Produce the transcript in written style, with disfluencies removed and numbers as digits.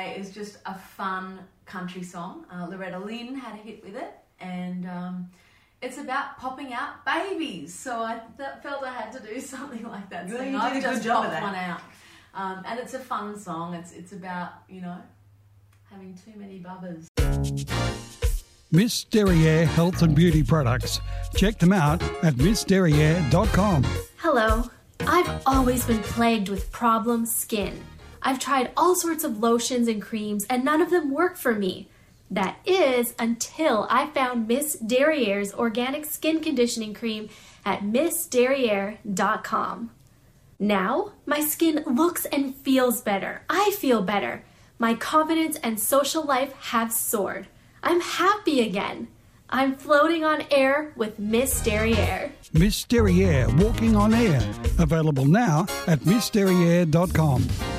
Away is just a fun country song. Loretta Lynn had a hit with it, and it's about popping out babies. So I felt I had to do something like that. Well, So you I've did a just good job of popped that. one out. And it's a fun song. It's about, having too many bubbers. Miss Derriere Health and Beauty Products. Check them out at missderriere.com. Hello. I've always been plagued with problem skin. I've tried all sorts of lotions and creams and none of them work for me. That is until I found Miss Derriere's organic skin conditioning cream at missderriere.com. Now, my skin looks and feels better. I feel better. My confidence and social life have soared. I'm happy again. I'm floating on air with Miss Derriere. Miss Derriere Walking on Air. Available now at missderriere.com.